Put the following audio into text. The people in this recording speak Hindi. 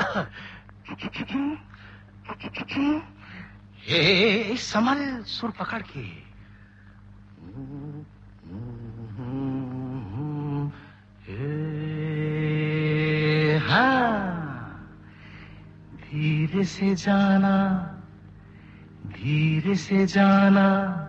हे संभल, सुर पकड़ के। हाँ, धीरे से जाना, धीरे से जाना,